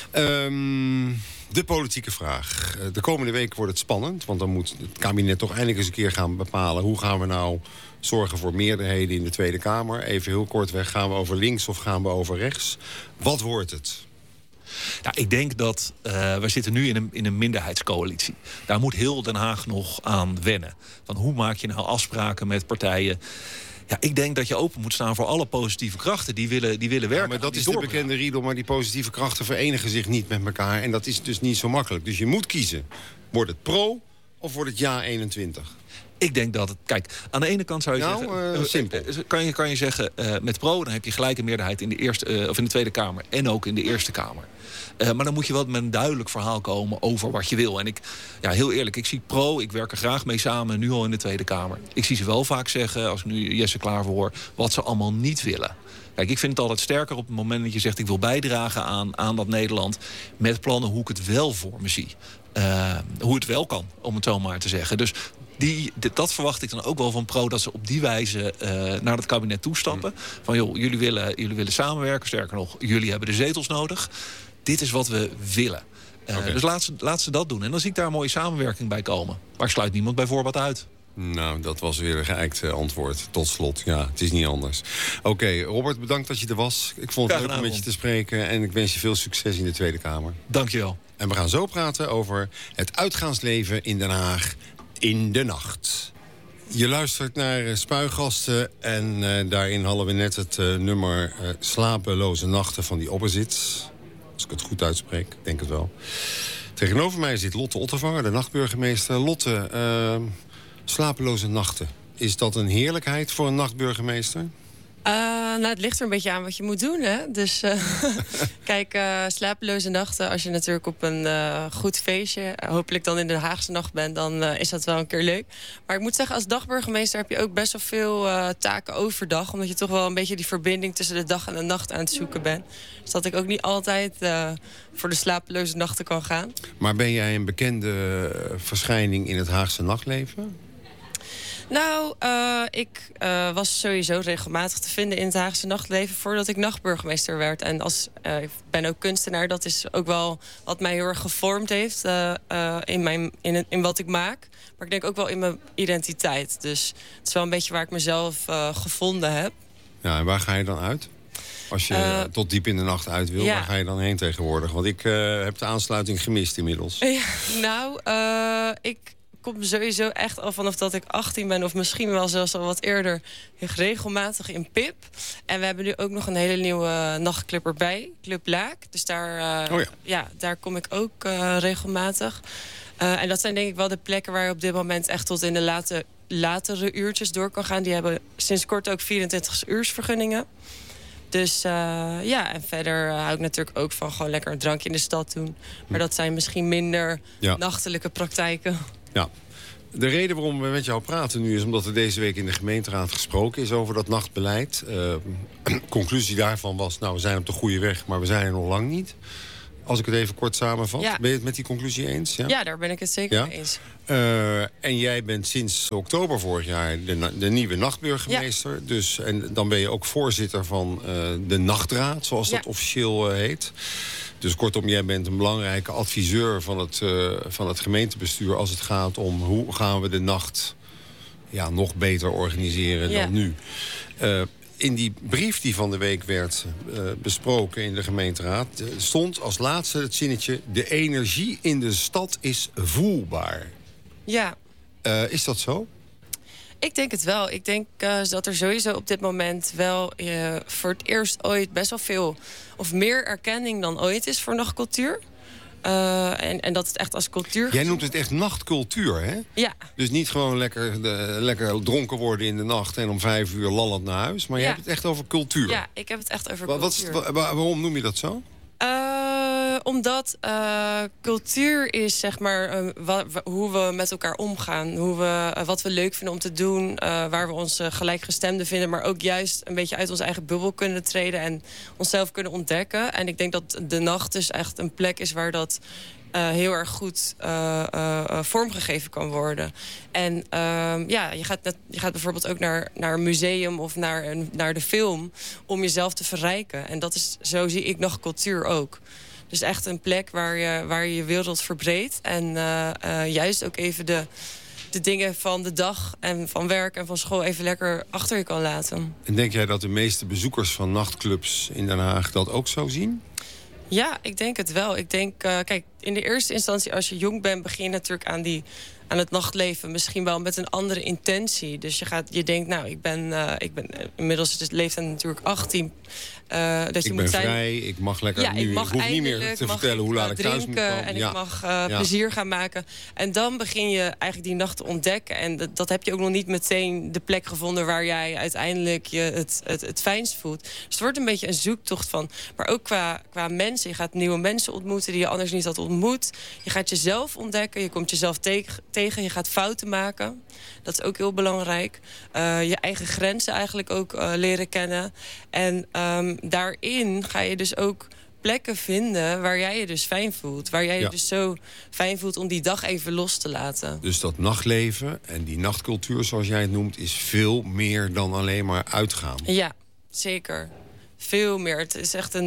De politieke vraag. De komende week wordt het spannend, want dan moet het kabinet toch eindelijk eens een keer gaan bepalen... hoe gaan we nou zorgen voor meerderheden in de Tweede Kamer. Even heel kortweg, gaan we over links of gaan we over rechts? Wat wordt het? Nou, ik denk dat we zitten nu in een minderheidscoalitie. Daar moet heel Den Haag nog aan wennen. Van hoe maak je nou afspraken met partijen... Ja, ik denk dat je open moet staan voor alle positieve krachten die willen werken. Ja, maar dat is de bekende riedel, maar die positieve krachten verenigen zich niet met elkaar. En dat is dus niet zo makkelijk. Dus je moet kiezen. Wordt het pro of wordt het ja 21? Ik denk dat het... Kijk, aan de ene kant zou je zeggen... simpel. Kan je zeggen, met pro, dan heb je gelijke meerderheid in de Tweede Kamer en ook in de Eerste Kamer. Maar dan moet je wel met een duidelijk verhaal komen over wat je wil. En heel eerlijk, ik zie pro, ik werk er graag mee samen, nu al in de Tweede Kamer. Ik zie ze wel vaak zeggen, als ik nu Jesse Klaver hoor, wat ze allemaal niet willen. Kijk, ik vind het altijd sterker op het moment dat je zegt... ik wil bijdragen aan dat Nederland met plannen hoe ik het wel voor me zie. Hoe het wel kan, om het zo maar te zeggen. Dus dat verwacht ik dan ook wel van pro... dat ze op die wijze naar het kabinet toestappen. Van joh, jullie willen samenwerken. Sterker nog, jullie hebben de zetels nodig. Dit is wat we willen. Dus laat ze dat doen. En dan zie ik daar een mooie samenwerking bij komen. Maar ik sluit niemand bij voorbaat uit. Nou, dat was weer een geëikt antwoord. Tot slot, ja, het is niet anders. Oké, Robert, bedankt dat je er was. Ik vond het leuk om met je te spreken. En ik wens je veel succes in de Tweede Kamer. Dank je wel. En we gaan zo praten over het uitgaansleven in Den Haag in de nacht. Je luistert naar Spuigasten en daarin hadden we net het nummer Slapeloze Nachten van die Opposites. Als ik het goed uitspreek, denk het wel. Tegenover mij zit Lotte Ottervanger, de nachtburgemeester. Lotte, slapeloze nachten. Is dat een heerlijkheid voor een nachtburgemeester? Het ligt er een beetje aan wat je moet doen, hè? Dus kijk, slapeloze nachten... als je natuurlijk op een goed feestje... hopelijk dan in de Haagse nacht bent... dan is dat wel een keer leuk. Maar ik moet zeggen, als dagburgemeester... heb je ook best wel veel taken overdag... omdat je toch wel een beetje die verbinding... tussen de dag en de nacht aan het zoeken bent. Dus dat ik ook niet altijd voor de slapeloze nachten kan gaan. Maar ben jij een bekende verschijning in het Haagse nachtleven? Nou, ik was sowieso regelmatig te vinden in het Haagse nachtleven... voordat ik nachtburgemeester werd. En ik ben ook kunstenaar. Dat is ook wel wat mij heel erg gevormd heeft in wat ik maak. Maar ik denk ook wel in mijn identiteit. Dus het is wel een beetje waar ik mezelf gevonden heb. Ja, en waar ga je dan uit? Als je tot diep in de nacht uit wil, waar ga je dan heen tegenwoordig? Want ik heb de aansluiting gemist inmiddels. Ja, ik komt sowieso echt al vanaf dat ik 18 ben... of misschien wel zelfs al wat eerder, regelmatig in Pip. En we hebben nu ook nog een hele nieuwe nachtclub erbij, Club Laak. Dus daar kom ik ook regelmatig. En dat zijn denk ik wel de plekken waar je op dit moment echt tot in de latere uurtjes door kan gaan. Die hebben sinds kort ook 24-uursvergunningen. Dus en verder hou ik natuurlijk ook van gewoon lekker een drankje in de stad doen. Maar dat zijn misschien minder nachtelijke praktijken. Ja. De reden waarom we met jou praten nu is omdat er deze week in de gemeenteraad gesproken is over dat nachtbeleid. Conclusie daarvan was, we zijn op de goede weg, maar we zijn er nog lang niet. Als ik het even kort samenvat. Ja. Ben je het met die conclusie eens? Ja, daar ben ik het zeker mee eens. En jij bent sinds oktober vorig jaar de nieuwe nachtburgemeester. Ja. Dus, en dan ben je ook voorzitter van de Nachtraad, zoals dat officieel heet. Dus kortom, jij bent een belangrijke adviseur van het gemeentebestuur als het gaat om hoe gaan we de nacht nog beter organiseren dan nu. In die brief die van de week werd besproken in de gemeenteraad stond als laatste het zinnetje: de energie in de stad is voelbaar. Ja. Is dat zo? Ik denk het wel. Ik denk dat er sowieso op dit moment wel voor het eerst ooit best wel veel of meer erkenning dan ooit is voor nachtcultuur. En dat het echt als cultuur... Jij noemt het echt nachtcultuur, hè? Ja. Dus niet gewoon lekker dronken worden in de nacht en om 5 uur lallend naar huis. Maar je hebt het echt over cultuur. Ja, ik heb het echt over cultuur. Waarom noem je dat zo? Omdat cultuur is, zeg maar, hoe we met elkaar omgaan. Wat we leuk vinden om te doen. Waar we ons gelijkgestemden vinden. Maar ook juist een beetje uit onze eigen bubbel kunnen treden. En onszelf kunnen ontdekken. En ik denk dat de nacht dus echt een plek is waar dat heel erg goed vormgegeven kan worden. En je gaat bijvoorbeeld ook naar een museum of naar de film om jezelf te verrijken. En zo zie ik nachtcultuur ook. Dus echt een plek waar je wereld verbreedt. En juist ook even de dingen van de dag en van werk en van school even lekker achter je kan laten. En denk jij dat de meeste bezoekers van nachtclubs in Den Haag dat ook zo zien? Ja, ik denk het wel. Ik denk, kijk, in de eerste instantie als je jong bent begin je natuurlijk aan het nachtleven misschien wel met een andere intentie. Dus je denkt, ik ben inmiddels is de leeftijd natuurlijk 18. Dat je moet zijn vrij, ik mag lekker nu. Ik hoef niet meer te vertellen hoe laat ik thuis moet komen. En ik mag plezier gaan maken. En dan begin je eigenlijk die nacht te ontdekken. En dat heb je ook nog niet meteen de plek gevonden waar jij uiteindelijk je het fijnst voelt. Dus het wordt een beetje een zoektocht van. Maar ook qua mensen. Je gaat nieuwe mensen ontmoeten die je anders niet had ontmoet. Je gaat jezelf ontdekken. Je komt jezelf tegen. Je gaat fouten maken. Dat is ook heel belangrijk. Je eigen grenzen eigenlijk ook leren kennen. En daarin ga je dus ook plekken vinden waar jij je dus fijn voelt. Waar jij je dus zo fijn voelt om die dag even los te laten. Dus dat nachtleven en die nachtcultuur, zoals jij het noemt, is veel meer dan alleen maar uitgaan. Ja, zeker. Veel meer. Het is echt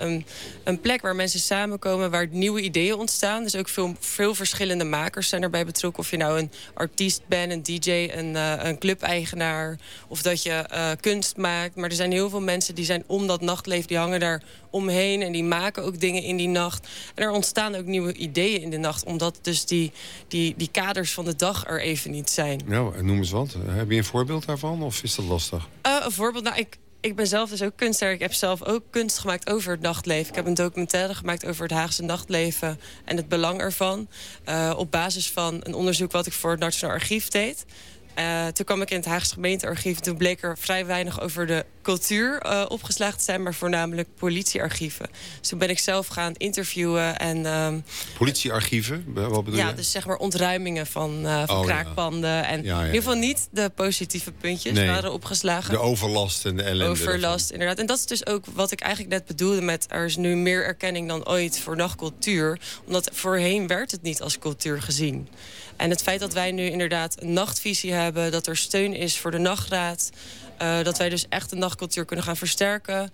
een plek waar mensen samenkomen, waar nieuwe ideeën ontstaan. Dus ook veel verschillende makers zijn erbij betrokken. Of je nou een artiest bent, een DJ, een clubeigenaar, of dat je kunst maakt. Maar er zijn heel veel mensen die zijn om dat nachtleven, die hangen daar omheen en die maken ook dingen in die nacht. En er ontstaan ook nieuwe ideeën in de nacht, omdat dus die kaders van de dag er even niet zijn. Nou, noem eens wat. Heb je een voorbeeld daarvan of is dat lastig? Een voorbeeld, ik ben zelf dus ook kunstenaar. Ik heb zelf ook kunst gemaakt over het nachtleven. Ik heb een documentaire gemaakt over het Haagse nachtleven en het belang ervan. Op basis van een onderzoek wat ik voor het Nationaal Archief deed. Toen kwam ik in het Haagse gemeentearchief. Toen bleek er vrij weinig over de cultuur opgeslagen te zijn, maar voornamelijk politiearchieven. Dus toen ben ik zelf gaan interviewen. Politiearchieven? Wat bedoel je? Ja, dus zeg maar ontruimingen van kraakpanden. Ja. En in ieder geval niet de positieve puntjes waren opgeslagen. De overlast en de ellende. Overlast, inderdaad. En dat is dus ook wat ik eigenlijk net bedoelde met er is nu meer erkenning dan ooit voor nachtcultuur. Omdat voorheen werd het niet als cultuur gezien. En het feit dat wij nu inderdaad een nachtvisie hebben, dat er steun is voor de nachtraad, dat wij dus echt de nachtcultuur kunnen gaan versterken,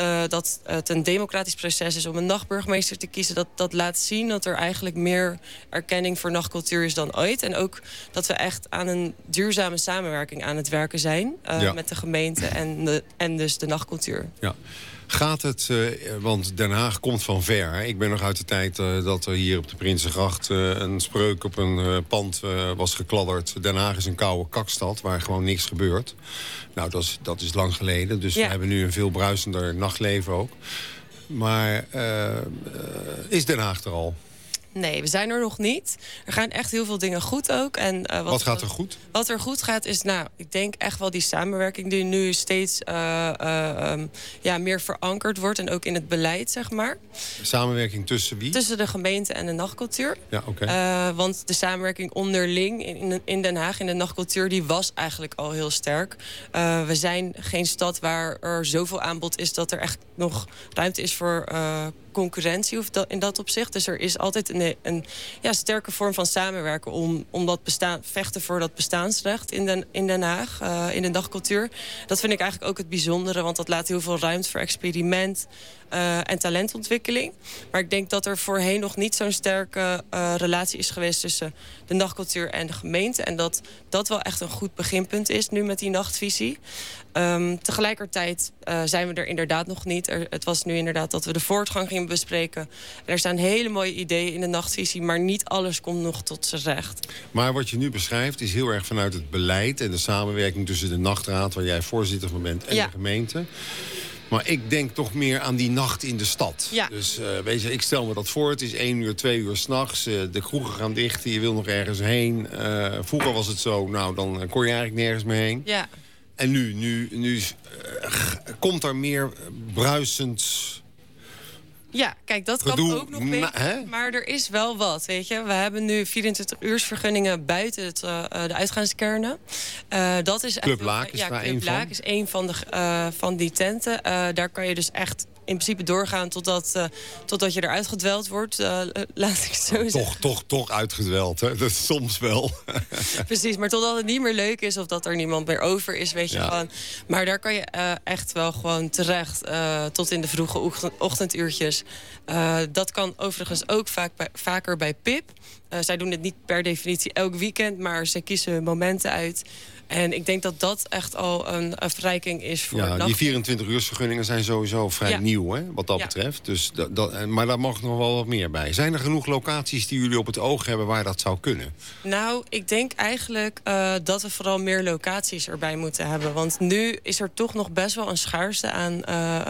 dat het een democratisch proces is om een nachtburgemeester te kiezen, dat laat zien dat er eigenlijk meer erkenning voor nachtcultuur is dan ooit. En ook dat we echt aan een duurzame samenwerking aan het werken zijn met de gemeente en dus de nachtcultuur. Ja. Gaat het, want Den Haag komt van ver. Hè? Ik ben nog uit de tijd dat er hier op de Prinsengracht een spreuk op een pand was gekladderd. Den Haag is een koude kakstad waar gewoon niks gebeurt. Nou, dat is lang geleden. Dus we hebben nu een veel bruisender nachtleven ook. Maar is Den Haag er al? Nee, we zijn er nog niet. Er gaan echt heel veel dingen goed ook. En, wat gaat er goed? Wat er goed gaat is, ik denk echt wel die samenwerking die nu steeds meer verankerd wordt. En ook in het beleid, zeg maar. Samenwerking tussen wie? Tussen de gemeente en de nachtcultuur. Ja, oké. Want de samenwerking onderling in Den Haag, in de nachtcultuur, die was eigenlijk al heel sterk. We zijn geen stad waar er zoveel aanbod is dat er echt nog ruimte is voor concurrentie in dat opzicht. Dus er is altijd een sterke vorm van samenwerken om dat vechten voor dat bestaansrecht in Den Haag, in de dagcultuur. Dat vind ik eigenlijk ook het bijzondere, want dat laat heel veel ruimte voor experiment en talentontwikkeling. Maar ik denk dat er voorheen nog niet zo'n sterke relatie is geweest tussen de nachtcultuur en de gemeente. En dat wel echt een goed beginpunt is nu met die nachtvisie. Tegelijkertijd zijn we er inderdaad nog niet. Het was nu inderdaad dat we de voortgang gingen bespreken. En er staan hele mooie ideeën in de nachtvisie, maar niet alles komt nog tot zijn recht. Maar wat je nu beschrijft is heel erg vanuit het beleid en de samenwerking tussen de nachtraad, waar jij voorzitter van bent, en de gemeente. Maar ik denk toch meer aan die nacht in de stad. Ja. Dus weet je, ik stel me dat voor. Het is 1 uur, 2 uur 's nachts. De kroegen gaan dicht. Je wil nog ergens heen. Vroeger was het zo, dan kon je eigenlijk nergens meer heen. Ja. En nu komt er meer bruisend... Ja, kijk, dat kan ook nog beter. Maar er is wel wat, weet je. We hebben nu 24-uursvergunningen buiten de uitgaanskernen. Dat is Club Laak is daar één van. Laak is één van die tenten. Daar kan je dus echt in principe doorgaan totdat je eruit gedweld wordt. Laat ik zo zeggen. Toch uitgedweld, hè? Dat is soms wel. Precies, maar totdat het niet meer leuk is of dat er niemand meer over is, weet je gewoon. Maar daar kan je echt wel gewoon terecht tot in de vroege ochtenduurtjes. Dat kan overigens ook vaker bij PIP. Zij doen het niet per definitie elk weekend, maar ze kiezen momenten uit. En ik denk dat dat echt al een verrijking is voor nacht. Die 24-uursvergunningen zijn sowieso vrij nieuw, hè, wat dat betreft. Dus maar daar mag nog wel wat meer bij. Zijn er genoeg locaties die jullie op het oog hebben waar dat zou kunnen? Nou, ik denk eigenlijk dat we vooral meer locaties erbij moeten hebben. Want nu is er toch nog best wel een schaarste aan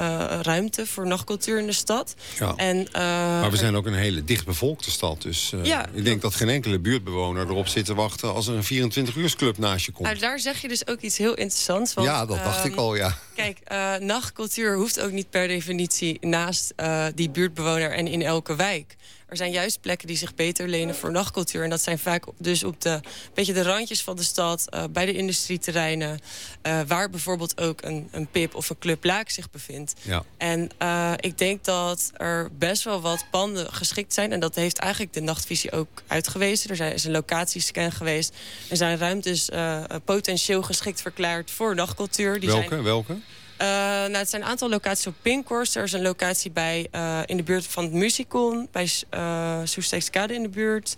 ruimte voor nachtcultuur in de stad. Ja. Maar we zijn ook een hele dichtbevolkte stad. Dus ik denk dat geen enkele buurtbewoner erop zit te wachten als er een 24-uursclub naast je komt. Daar zeg je dus ook iets heel interessants. Want, ja, dat dacht ik al, ja. Kijk, nachtcultuur hoeft ook niet per definitie naast die buurtbewoner en in elke wijk. Er zijn juist plekken die zich beter lenen voor nachtcultuur. En dat zijn vaak dus op de randjes van de stad, bij de industrieterreinen, waar bijvoorbeeld ook een PIP of een Club Laak zich bevindt. Ja. En ik denk dat er best wel wat panden geschikt zijn. En dat heeft eigenlijk de nachtvisie ook uitgewezen. Er is een locatiescan geweest. Er zijn ruimtes potentieel geschikt verklaard voor nachtcultuur. Welke? Het zijn een aantal locaties op Pinkhorst. Er is een locatie in de buurt van het Musicon, bij Soesteekskade in de buurt.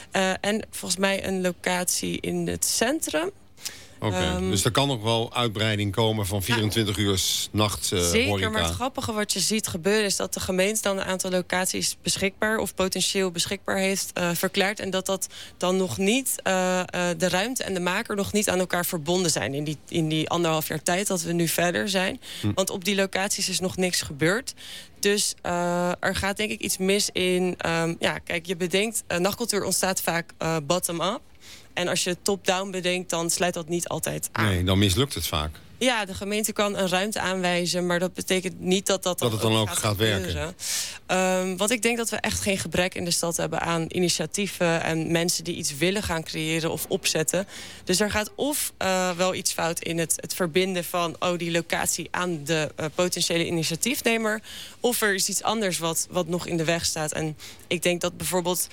En volgens mij een locatie in het centrum. Oké, dus er kan nog wel uitbreiding komen van 24 uur nacht zeker, horeca. Maar het grappige wat je ziet gebeuren is dat de gemeente dan een aantal locaties beschikbaar of potentieel beschikbaar heeft verklaard. En dat dan nog niet, de ruimte en de maker nog niet aan elkaar verbonden zijn in die 1,5 jaar tijd dat we nu verder zijn. Want op die locaties is nog niks gebeurd. Dus er gaat denk ik iets mis in... kijk, je bedenkt, nachtcultuur ontstaat vaak bottom-up. En als je top-down bedenkt, dan sluit dat niet altijd aan. Nee, dan mislukt het vaak. Ja, de gemeente kan een ruimte aanwijzen, maar dat betekent niet dat het dan ook gaat werken. Want ik denk dat we echt geen gebrek in de stad hebben aan initiatieven en mensen die iets willen gaan creëren of opzetten. Dus er gaat of wel iets fout in het verbinden van die locatie aan de potentiële initiatiefnemer, of er is iets anders wat nog in de weg staat. En ik denk dat bijvoorbeeld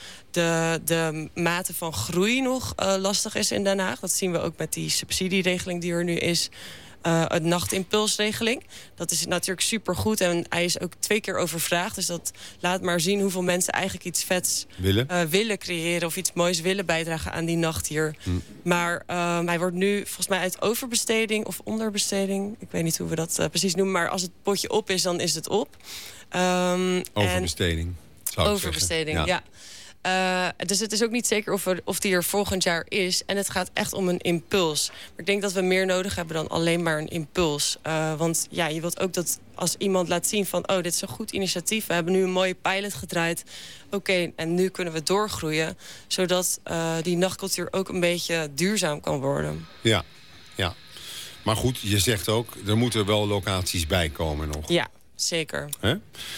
de mate van groei nog lastig is in Den Haag. Dat zien we ook met die subsidieregeling die er nu is. een nachtimpulsregeling. Dat is natuurlijk supergoed en hij is ook 2 keer overvraagd. Dus dat laat maar zien hoeveel mensen eigenlijk iets vets willen creëren... of iets moois willen bijdragen aan die nacht hier. Maar hij wordt nu volgens mij uit overbesteding of onderbesteding... ik weet niet hoe we dat precies noemen... maar als het potje op is, dan is het op. Overbesteding, zou ik overbesteding, zeggen. ja. Dus het is ook niet zeker of die er volgend jaar is. En het gaat echt om een impuls. Maar ik denk dat we meer nodig hebben dan alleen maar een impuls. Want ja, je wilt ook dat als iemand laat zien van... oh, dit is een goed initiatief. We hebben nu een mooie pilot gedraaid. Oké, en nu kunnen we doorgroeien. Zodat die nachtcultuur ook een beetje duurzaam kan worden. Ja. Maar goed, je zegt ook, er moeten wel locaties bij komen nog. Ja, zeker. Hè?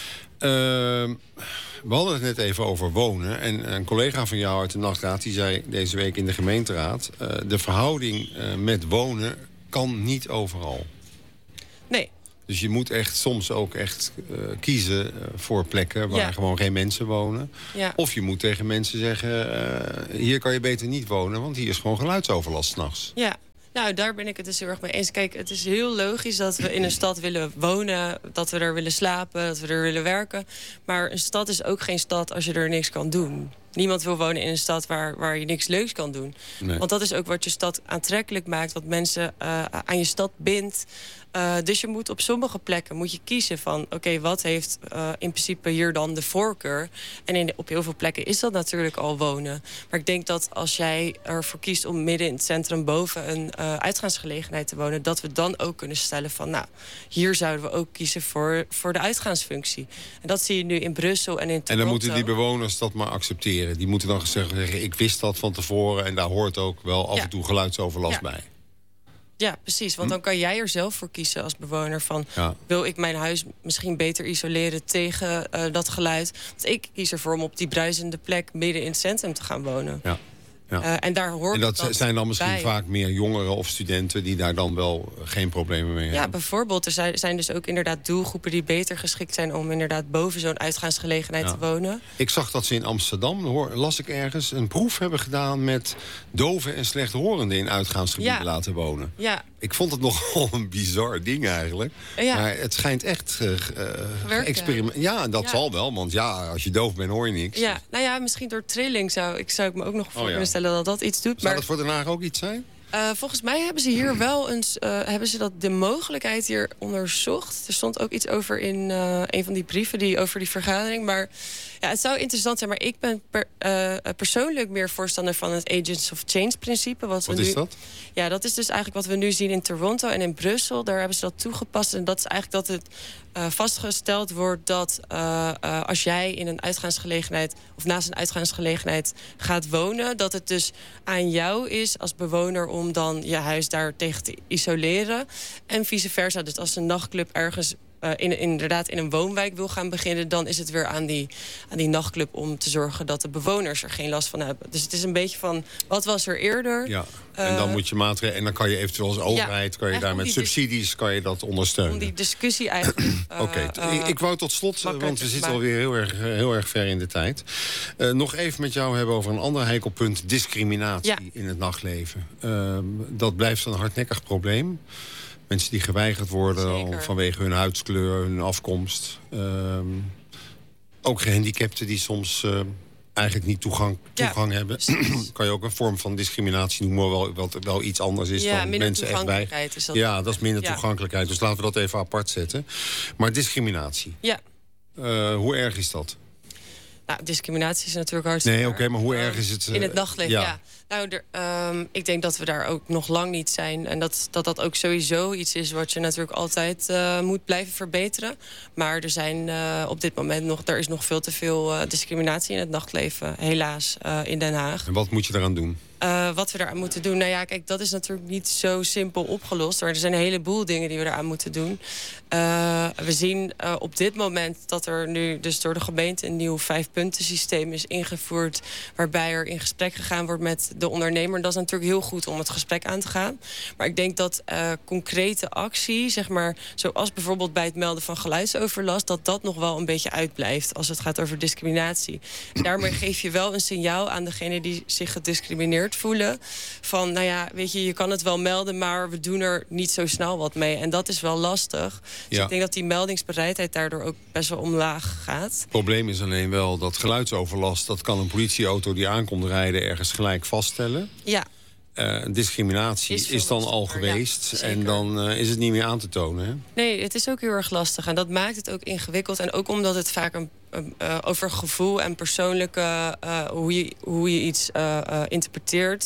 We hadden het net even over wonen. En een collega van jou uit de nachtraad... die zei deze week in de gemeenteraad... de verhouding met wonen kan niet overal. Nee. Dus je moet echt soms ook echt kiezen voor plekken... waar gewoon geen mensen wonen. Ja. Of je moet tegen mensen zeggen... hier kan je beter niet wonen, want hier is gewoon geluidsoverlast 's nachts. Ja. Nou, daar ben ik het dus heel erg mee eens. Kijk, het is heel logisch dat we in een stad willen wonen... dat we er willen slapen, dat we er willen werken. Maar een stad is ook geen stad als je er niks kan doen. Niemand wil wonen in een stad waar je niks leuks kan doen. Nee. Want dat is ook wat je stad aantrekkelijk maakt... wat mensen aan je stad bindt. Dus je moet op sommige plekken moet je kiezen van... oké, wat heeft in principe hier dan de voorkeur? En op heel veel plekken is dat natuurlijk al wonen. Maar ik denk dat als jij ervoor kiest om midden in het centrum... boven een uitgaansgelegenheid te wonen... dat we dan ook kunnen stellen van... nou, hier zouden we ook kiezen voor de uitgaansfunctie. En dat zie je nu in Brussel en in Toronto. En dan moeten die bewoners dat maar accepteren. Die moeten dan zeggen, ik wist dat van tevoren... en daar hoort ook wel af en toe geluidsoverlast bij. Ja, precies. Want dan kan jij er zelf voor kiezen als bewoner van... wil ik mijn huis misschien beter isoleren tegen dat geluid? Want ik kies ervoor om op die bruisende plek midden in het centrum te gaan wonen. Ja. En daar hoort dat zijn dan misschien vaak meer jongeren of studenten... die daar dan wel geen problemen mee hebben. Ja, bijvoorbeeld. Er zijn dus ook inderdaad doelgroepen... die beter geschikt zijn om inderdaad boven zo'n uitgaansgelegenheid te wonen. Ik zag dat ze in Amsterdam, las ik ergens... een proef hebben gedaan met doven en slechthorenden... in uitgaansgebieden laten wonen. Ja. Ik vond het nogal een bizar ding eigenlijk. Ja. Maar het schijnt echt experiment. Ja, dat zal wel. Want als je doof bent, hoor je niks. Ja, nou ja, misschien door trilling zou ik me ook nog voor kunnen stellen dat dat iets doet. Zou dat voor Den Haag ook iets zijn? Volgens mij hebben ze hier wel eens de mogelijkheid hier onderzocht. Er stond ook iets over in een van die brieven over die vergadering. Maar ja, het zou interessant zijn. Maar ik ben persoonlijk meer voorstander van het Agents of Change-principe. Wat is dat? Ja, dat is dus eigenlijk wat we nu zien in Toronto en in Brussel. Daar hebben ze dat toegepast. En dat is eigenlijk dat het vastgesteld wordt dat als jij in een uitgaansgelegenheid... of naast een uitgaansgelegenheid gaat wonen... dat het dus aan jou is als bewoner om dan je huis daar tegen te isoleren. En vice versa. Dus als een nachtclub ergens... inderdaad in een woonwijk wil gaan beginnen... dan is het weer aan die nachtclub om te zorgen... dat de bewoners er geen last van hebben. Dus het is een beetje van, wat was er eerder? Ja, en dan moet je maatregelen... en dan kan je eventueel als overheid... kan je daar met subsidies kan je dat ondersteunen. Om die discussie eigenlijk... Oké, ik wou tot slot, want we zitten alweer heel erg ver in de tijd... nog even met jou hebben over een ander heikelpunt... discriminatie in het nachtleven. Dat blijft een hardnekkig probleem. Mensen die geweigerd worden vanwege hun huidskleur, hun afkomst. Ook gehandicapten die soms eigenlijk niet toegang hebben. Kan je ook een vorm van discriminatie noemen... wat wel iets anders is dan mensen echt weigeren. Dat is minder toegankelijkheid. Dus laten we dat even apart zetten. Maar discriminatie. Ja. Hoe erg is dat? Nou, discriminatie is natuurlijk hartstikke... Nee, oké, maar hoe erg is het? In het nachtleven, Nou, ik denk dat we daar ook nog lang niet zijn. En dat ook sowieso iets is wat je natuurlijk altijd moet blijven verbeteren. Maar er zijn op dit moment er is nog veel te veel discriminatie in het nachtleven, helaas, in Den Haag. En wat moet je daaraan doen? Wat we daaraan moeten doen, nou ja, kijk, dat is natuurlijk niet zo simpel opgelost. Maar er zijn een heleboel dingen die we eraan moeten doen. We zien op dit moment dat er nu dus door de gemeente... een nieuw 5-punten systeem is ingevoerd... waarbij er in gesprek gegaan wordt met de ondernemer. Dat is natuurlijk heel goed om het gesprek aan te gaan. Maar ik denk dat concrete actie, zeg maar, zoals bijvoorbeeld bij het melden van geluidsoverlast, dat nog wel een beetje uitblijft als het gaat over discriminatie. Daarmee geef je wel een signaal aan degene die zich gediscrimineerd voelen. Van, nou ja, weet je kan het wel melden, maar we doen er niet zo snel wat mee. En dat is wel lastig. Dus ik denk dat die meldingsbereidheid daardoor ook best wel omlaag gaat. Het probleem is alleen wel dat geluidsoverlast, dat kan een politieauto die aankomt rijden ergens gelijk vaststellen. Ja. Discriminatie is dan al geweest. Ja, en dan is het niet meer aan te tonen. Hè? Nee, het is ook heel erg lastig. En dat maakt het ook ingewikkeld. En ook omdat het vaak over gevoel en persoonlijke hoe je iets interpreteert.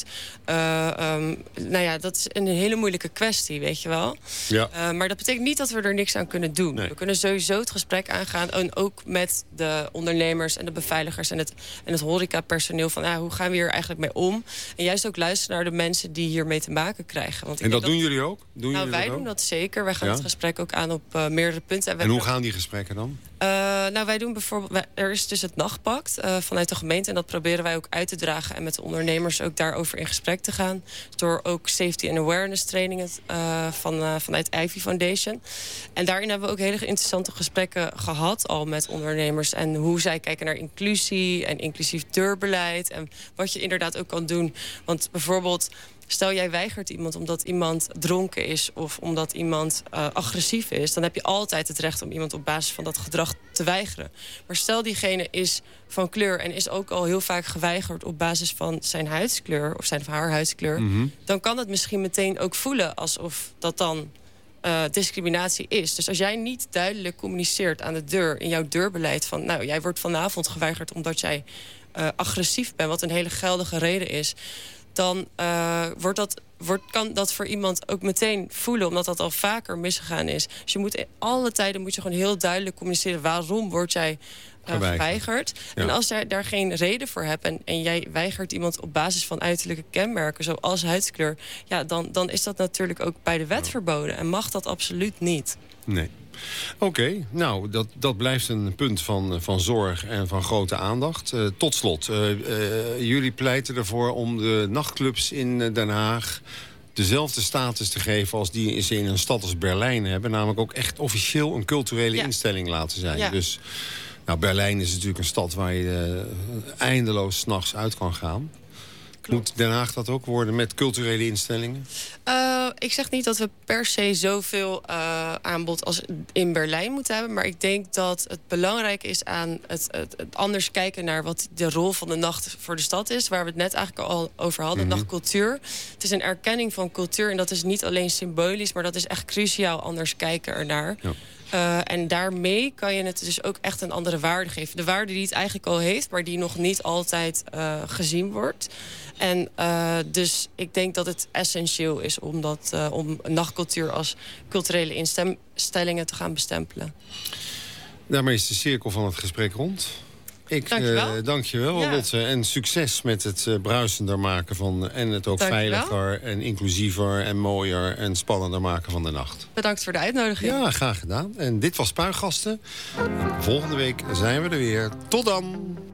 Nou ja, dat is een hele moeilijke kwestie, weet je wel. Ja. Maar dat betekent niet dat we er niks aan kunnen doen. Nee. We kunnen sowieso het gesprek aangaan. En ook met de ondernemers en de beveiligers en het horecapersoneel. Van hoe gaan we hier eigenlijk mee om? En juist ook luisteren naar de mensen die hiermee te maken krijgen. Want en dat doen jullie ook? Wij doen dat zeker. Wij gaan het gesprek ook aan op meerdere punten. En hoe gaan die gesprekken dan? Wij doen bijvoorbeeld, er is dus het nachtpact vanuit de gemeente. En dat proberen wij ook uit te dragen. En met de ondernemers ook daarover in gesprek te gaan. Door ook safety and awareness trainingen vanuit Ivy Foundation. En daarin hebben we ook hele interessante gesprekken gehad al met ondernemers. En hoe zij kijken naar inclusie en inclusief deurbeleid. En wat je inderdaad ook kan doen. Want bijvoorbeeld, stel jij weigert iemand omdat iemand dronken is of omdat iemand agressief is, dan heb je altijd het recht om iemand op basis van dat gedrag te weigeren. Maar stel diegene is van kleur en is ook al heel vaak geweigerd op basis van zijn huidskleur of zijn of haar huidskleur, dan kan het misschien meteen ook voelen alsof dat dan discriminatie is. Dus als jij niet duidelijk communiceert aan de deur in jouw deurbeleid van, nou, jij wordt vanavond geweigerd omdat jij agressief bent, wat een hele geldige reden is, dan kan dat voor iemand ook meteen voelen, omdat dat al vaker misgegaan is. Dus je moet alle tijden gewoon heel duidelijk communiceren waarom word jij geweigerd. Ja. En als jij daar geen reden voor hebt en jij weigert iemand op basis van uiterlijke kenmerken, zoals huidskleur, ja, dan is dat natuurlijk ook bij de wet verboden en mag dat absoluut niet. Nee. Oké, nou, dat blijft een punt van zorg en van grote aandacht. Tot slot, jullie pleiten ervoor om de nachtclubs in Den Haag dezelfde status te geven als die ze in een stad als Berlijn hebben. Namelijk ook echt officieel een culturele instelling laten zijn. Ja. Dus nou, Berlijn is natuurlijk een stad waar je eindeloos 's nachts uit kan gaan. Moet Den Haag dat ook worden met culturele instellingen? Ik zeg niet dat we per se zoveel aanbod als in Berlijn moeten hebben. Maar ik denk dat het belangrijk is aan het anders kijken naar wat de rol van de nacht voor de stad is. Waar we het net eigenlijk al over hadden, nachtcultuur. Het is een erkenning van cultuur en dat is niet alleen symbolisch, maar dat is echt cruciaal anders kijken ernaar. Ja. En daarmee kan je het dus ook echt een andere waarde geven. De waarde die het eigenlijk al heeft, maar die nog niet altijd gezien wordt. En dus ik denk dat het essentieel is om nachtcultuur als culturele instellingen te gaan bestempelen. Daarmee is de cirkel van het gesprek rond. Dank je wel, Lotte. En succes met het bruisender maken van en het ook veiliger en inclusiever en mooier en spannender maken van de nacht. Bedankt voor de uitnodiging. Ja, graag gedaan. En dit was Spuigasten. Volgende week zijn we er weer. Tot dan!